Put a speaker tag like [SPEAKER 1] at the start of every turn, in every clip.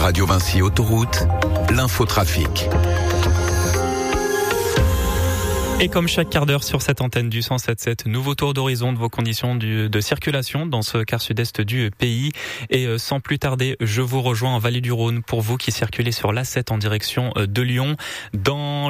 [SPEAKER 1] Radio Vinci Autoroute, l'infotrafic.
[SPEAKER 2] Et comme chaque quart d'heure sur cette antenne du 107.7, nouveau tour d'horizon de vos conditions de circulation dans ce quart sud-est du pays. Et sans plus tarder, je vous rejoins en Vallée du Rhône pour vous qui circulez sur l'A7 en direction de Lyon. Dans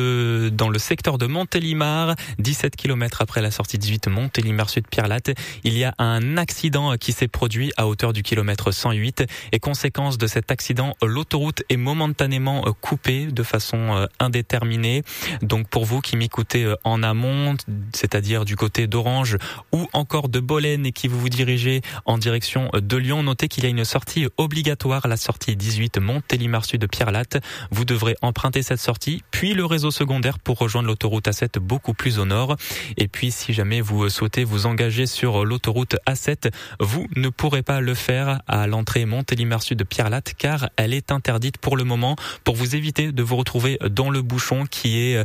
[SPEAKER 2] le secteur de Montélimar, 17 km après la sortie 18 Montélimar Sud Pierrelatte, il y a un accident qui s'est produit à hauteur du kilomètre 108. Et conséquence de cet accident, l'autoroute est momentanément coupée de façon indéterminée. Donc pour vous qui m'écoutez en amont, c'est-à-dire du côté d'Orange ou encore de Bolène et qui vous dirigez en direction de Lyon, notez qu'il y a une sortie obligatoire, la sortie 18 Montélimar Sud Pierrelatte. Vous devrez emprunter cette sortie, puis le réseau secondaire pour rejoindre l'autoroute A7 beaucoup plus au nord. Et puis si jamais vous souhaitez vous engager sur l'autoroute A7, vous ne pourrez pas le faire à l'entrée Montélimar Sud Pierrelatte car elle est interdite pour le moment pour vous éviter de vous retrouver dans le bouchon qui est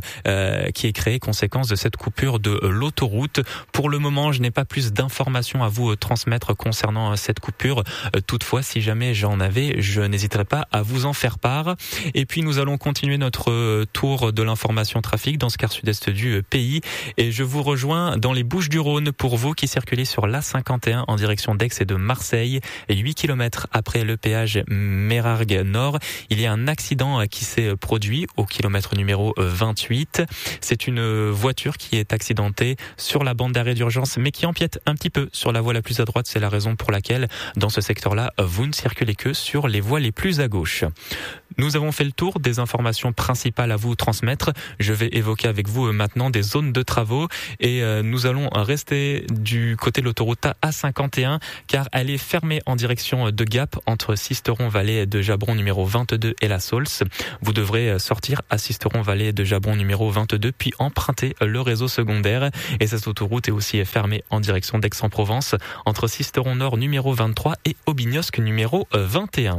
[SPEAKER 2] créé conséquence de cette coupure de l'autoroute. Pour le moment, je n'ai pas plus d'informations à vous transmettre concernant cette coupure. Toutefois, si jamais j'en avais, je n'hésiterai pas à vous en faire part. Et puis, nous allons continuer notre tour de l'information trafic dans ce quart sud-est du pays. Et je vous rejoins dans les Bouches-du-Rhône pour vous qui circulez sur l'A51 en direction d'Aix et de Marseille. 8 km après le péage Mérargues Nord, il y a un accident qui s'est produit au kilomètre numéro 28. C'est une voiture qui est accidentée sur la bande d'arrêt d'urgence, mais qui empiète un petit peu sur la voie la plus à droite. C'est la raison pour laquelle, dans ce secteur-là, vous ne circulez que sur les voies les plus à gauche. Nous avons fait le tour des informations principales à vous transmettre. Je vais évoquer avec vous maintenant des zones de travaux et nous allons rester du côté de l'autoroute A51 car elle est fermée en direction de Gap entre Sisteron-Vallée de Jabron numéro 22 et la Saulce. Vous devrez sortir à Sisteron-Vallée de Jabron numéro 22 puis emprunter le réseau secondaire. Et cette autoroute est aussi fermée en direction d'Aix-en-Provence entre Sisteron-Nord numéro 23 et Aubignosc numéro 21.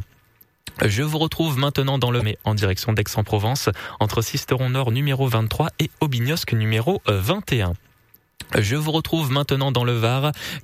[SPEAKER 2] Je vous retrouve maintenant dans le en direction d'Aix-en-Provence entre Sisteron-Nord numéro 23 et Aubignosc numéro 21. Je vous retrouve maintenant dans le Var